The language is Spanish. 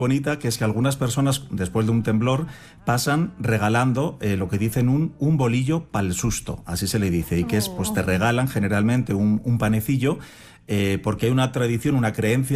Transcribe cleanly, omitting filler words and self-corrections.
bonita, que es que algunas personas, después de un temblor, pasan regalando lo que dicen un bolillo pa'l susto, así se le dice, y que es, pues te regalan generalmente un panecillo, porque hay una tradición, una creencia